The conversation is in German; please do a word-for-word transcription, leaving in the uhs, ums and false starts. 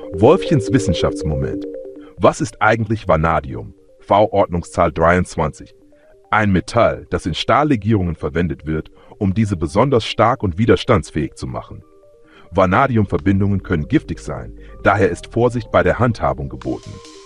Wolfchens Wissenschaftsmoment. Was ist eigentlich Vanadium? V-Ordnungszahl dreiundzwanzig. Ein Metall, das in Stahllegierungen verwendet wird, um diese besonders stark und widerstandsfähig zu machen. Vanadiumverbindungen können giftig sein, daher ist Vorsicht bei der Handhabung geboten.